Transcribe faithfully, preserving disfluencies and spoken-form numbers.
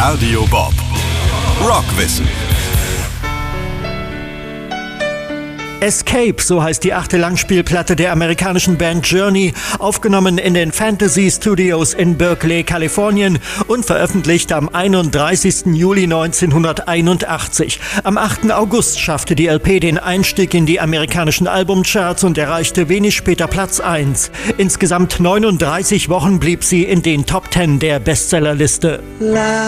Radio Bob. Rockwissen. Escape, so heißt die achte Langspielplatte der amerikanischen Band Journey, aufgenommen in den Fantasy Studios in Berkeley, Kalifornien und veröffentlicht am einunddreißigsten Juli neunzehnhunderteinundachtzig. Am achten August schaffte die L P den Einstieg in die amerikanischen Albumcharts und erreichte wenig später Platz eins. Insgesamt neununddreißig Wochen blieb sie in den Top Ten der Bestsellerliste.